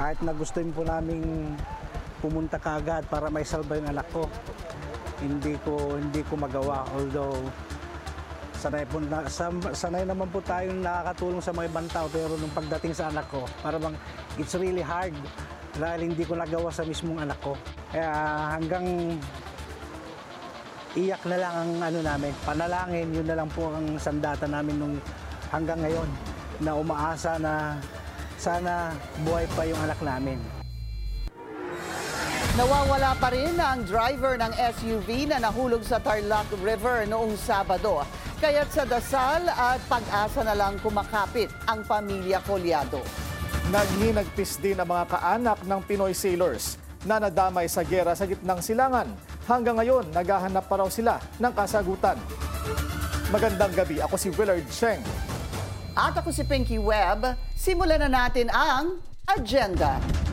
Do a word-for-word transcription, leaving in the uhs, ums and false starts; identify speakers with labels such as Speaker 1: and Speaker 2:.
Speaker 1: Kahit na gusto po naming pumunta kaagad para may salba yung anak ko, hindi ko hindi ko magawa. Although sanay po na, sanay naman po tayong nakakatulong sa mga ibang tao, pero nung pagdating sa anak ko, para bang it's really hard dahil hindi ko nagawa sa mismong anak ko. Kaya hanggang iyak na lang ang ano namin, panalangin, yun na lang po ang sandata namin nung hanggang ngayon, na umaasa na sana buhay pa yung anak namin.
Speaker 2: Nawawala pa rin ang driver ng S U V na nahulog sa Tarlac River noong Sabado. Kaya't sa dasal at pag-asa na lang kumakapit ang pamilya Collado.
Speaker 3: Nagninagpis din ang mga kaanak ng Pinoy sailors na nadamay sa giyera sa gitnang silangan. Hanggang ngayon, naghahanap pa raw sila ng kasagutan. Magandang gabi, ako si Willard Cheng.
Speaker 2: At ako si Pinky Webb. Simulan na natin ang agenda.